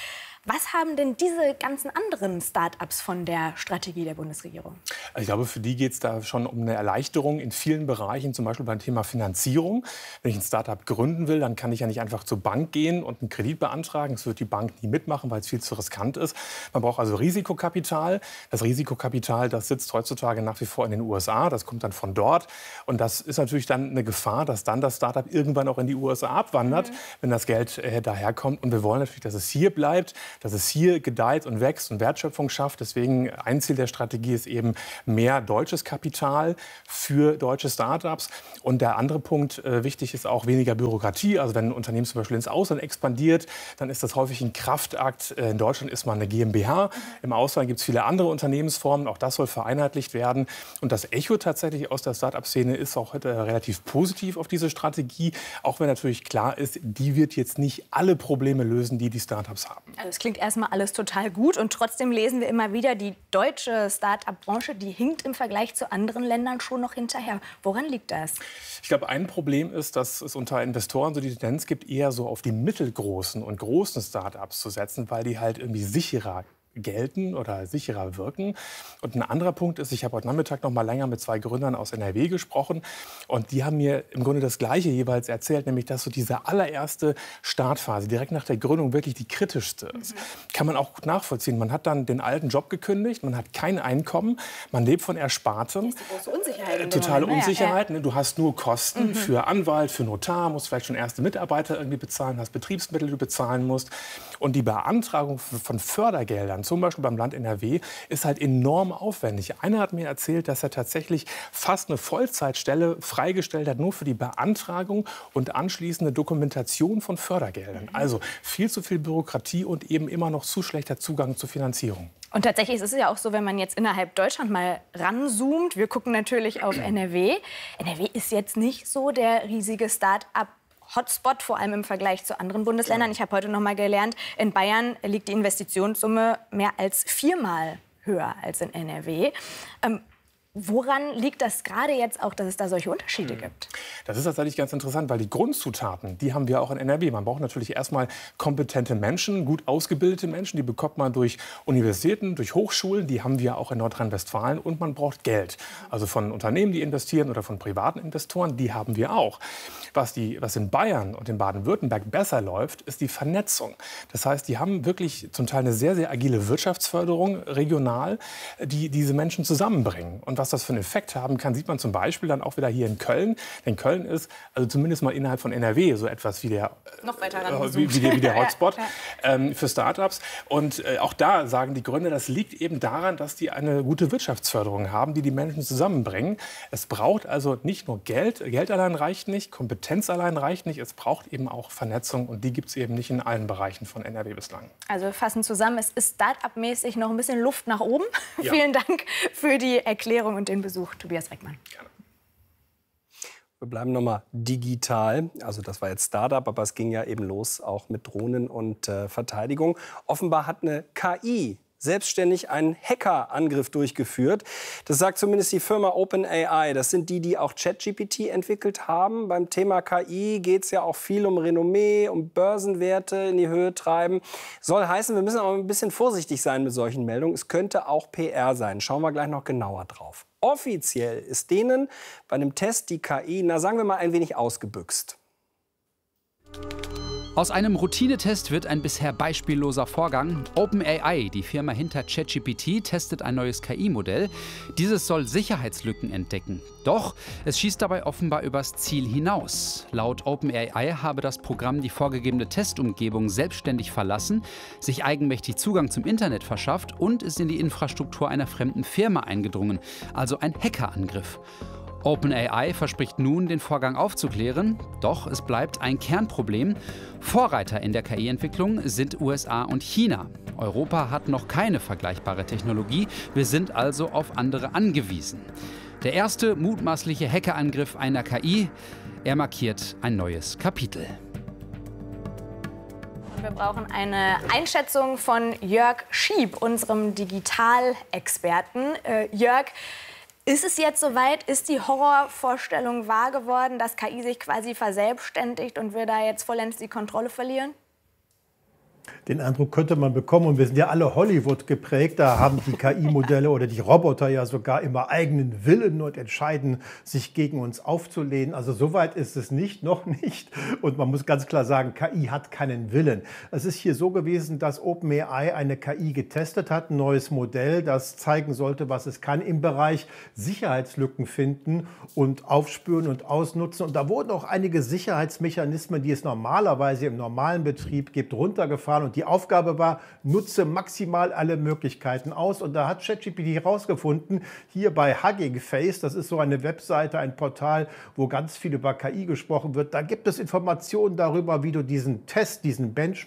Was haben denn diese ganzen anderen Start-ups von der Strategie der Bundesregierung? Ich glaube, für die geht es da schon um eine Erleichterung in vielen Bereichen, zum Beispiel beim Thema Finanzierung. Wenn ich ein Start-up gründen will, dann kann ich ja nicht einfach zur Bank gehen und einen Kredit beantragen. Das wird die Bank nie mitmachen, weil es viel zu riskant ist. Man braucht also Risikokapital. Das Risikokapital, das sitzt heutzutage nach wie vor in den USA. Das kommt dann von dort. Und das ist natürlich dann eine Gefahr, dass dann das Start-up irgendwann auch in die USA abwandert, wenn das Geld daherkommt. Und wir wollen natürlich, dass es hier bleibt, dass es hier gedeiht und wächst und Wertschöpfung schafft. Deswegen ein Ziel der Strategie ist eben mehr deutsches Kapital für deutsche Start-ups. Und der andere Punkt, wichtig ist auch weniger Bürokratie. Also wenn ein Unternehmen zum Beispiel ins Ausland expandiert, dann ist das häufig ein Kraftakt. In Deutschland ist man eine GmbH. Im Ausland gibt es viele andere Unternehmensformen. Auch das soll vereinheitlicht werden. Und das Echo tatsächlich aus der Start-up-Szene ist auch relativ positiv auf diese Strategie. Auch wenn natürlich klar ist, die wird jetzt nicht alle Probleme lösen, die die Start-ups haben. Also es klingt erstmal alles total gut und trotzdem lesen wir immer wieder, die deutsche Start-up-Branche, die hinkt im Vergleich zu anderen Ländern schon noch hinterher. Woran liegt das? Ich glaube, ein Problem ist, dass es unter Investoren so die Tendenz gibt, eher so auf die mittelgroßen und großen Start-ups zu setzen, weil die halt irgendwie sicherer gelten oder sicherer wirken. Und ein anderer Punkt ist, ich habe heute Nachmittag noch mal länger mit 2 Gründern aus NRW gesprochen und die haben mir im Grunde das Gleiche jeweils erzählt, nämlich dass so diese allererste Startphase direkt nach der Gründung wirklich die kritischste ist. Kann man auch gut nachvollziehen. Man hat dann den alten Job gekündigt, man hat kein Einkommen, man lebt von Erspartem. Das ist die große Unsicherheit. Totale Unsicherheit. Du hast nur Kosten für Anwalt, für Notar, musst vielleicht schon erste Mitarbeiter irgendwie bezahlen, hast Betriebsmittel, die du bezahlen musst. Und die Beantragung von Fördergeldern, zum Beispiel beim Land NRW, ist halt enorm aufwendig. Einer hat mir erzählt, dass er tatsächlich fast eine Vollzeitstelle freigestellt hat, nur für die Beantragung und anschließende Dokumentation von Fördergeldern. Also viel zu viel Bürokratie und eben immer noch zu schlechter Zugang zur Finanzierung. Und tatsächlich ist es ja auch so, wenn man jetzt innerhalb Deutschland mal ranzoomt, wir gucken natürlich auf NRW. NRW ist jetzt nicht so der riesige Start-up Hotspot, vor allem im Vergleich zu anderen Bundesländern. Ich habe heute noch mal gelernt, in Bayern liegt die Investitionssumme mehr als 4-mal höher als in NRW. Woran liegt das gerade jetzt auch, dass es da solche Unterschiede gibt? Das ist tatsächlich ganz interessant, weil die Grundzutaten, die haben wir auch in NRW. Man braucht natürlich erstmal kompetente Menschen, gut ausgebildete Menschen. Die bekommt man durch Universitäten, durch Hochschulen. Die haben wir auch in Nordrhein-Westfalen. Und man braucht Geld. Also von Unternehmen, die investieren oder von privaten Investoren, die haben wir auch. Was in Bayern und in Baden-Württemberg besser läuft, ist die Vernetzung. Das heißt, die haben wirklich zum Teil eine sehr, sehr agile Wirtschaftsförderung regional, die diese Menschen zusammenbringen. Und was das für einen Effekt haben kann, sieht man zum Beispiel dann auch wieder hier in Köln. Denn Köln ist also zumindest mal innerhalb von NRW so etwas wie der, noch weiter wie der Hotspot für Start-ups. Und auch da sagen die Gründer, das liegt eben daran, dass die eine gute Wirtschaftsförderung haben, die die Menschen zusammenbringen. Es braucht also nicht nur Geld. Geld allein reicht nicht, Kompetenz allein reicht nicht. Es braucht eben auch Vernetzung und die gibt es eben nicht in allen Bereichen von NRW bislang. Also wir fassen zusammen, es ist Start-up-mäßig noch ein bisschen Luft nach oben. Ja. Vielen Dank für die Erklärung und den Besuch, Tobias Reckmann. Gerne. Wir bleiben nochmal digital. Also das war jetzt Startup, aber es ging ja eben los auch mit Drohnen und Verteidigung. Offenbar hat eine KI selbstständig einen Hackerangriff durchgeführt. Das sagt zumindest die Firma OpenAI. Das sind die auch ChatGPT entwickelt haben. Beim Thema KI geht es ja auch viel um Renommee, um Börsenwerte in die Höhe treiben. Soll heißen, wir müssen auch ein bisschen vorsichtig sein mit solchen Meldungen. Es könnte auch PR sein. Schauen wir gleich noch genauer drauf. Offiziell ist denen bei einem Test die KI, na sagen wir mal, ein wenig ausgebüxt. Aus einem Routinetest wird ein bisher beispielloser Vorgang. OpenAI, die Firma hinter ChatGPT, testet ein neues KI-Modell. Dieses soll Sicherheitslücken entdecken. Doch es schießt dabei offenbar übers Ziel hinaus. Laut OpenAI habe das Programm die vorgegebene Testumgebung selbstständig verlassen, sich eigenmächtig Zugang zum Internet verschafft und ist in die Infrastruktur einer fremden Firma eingedrungen. Also ein Hackerangriff. OpenAI verspricht nun, den Vorgang aufzuklären. Doch es bleibt ein Kernproblem. Vorreiter in der KI-Entwicklung sind USA und China. Europa hat noch keine vergleichbare Technologie. Wir sind also auf andere angewiesen. Der erste mutmaßliche Hackerangriff einer KI, er markiert ein neues Kapitel. Wir brauchen eine Einschätzung von Jörg Schieb, unserem Digitalexperten. Jörg, ist es jetzt soweit? Ist die Horrorvorstellung wahr geworden, dass KI sich quasi verselbstständigt und wir da jetzt vollends die Kontrolle verlieren? Den Eindruck könnte man bekommen. Und wir sind ja alle Hollywood geprägt. Da haben die KI-Modelle oder die Roboter ja sogar immer eigenen Willen und entscheiden, sich gegen uns aufzulehnen. Also so weit ist es nicht, noch nicht. Und man muss ganz klar sagen, KI hat keinen Willen. Es ist hier so gewesen, dass OpenAI eine KI getestet hat, ein neues Modell, das zeigen sollte, was es kann im Bereich Sicherheitslücken finden und aufspüren und ausnutzen. Und da wurden auch einige Sicherheitsmechanismen, die es normalerweise im normalen Betrieb gibt, runtergefahren. Und die Aufgabe war, nutze maximal alle Möglichkeiten aus. Und da hat ChatGPT herausgefunden, hier bei Hugging Face, das ist so eine Webseite, ein Portal, wo ganz viel über KI gesprochen wird, da gibt es Informationen darüber, wie du diesen Test, diesen Benchmark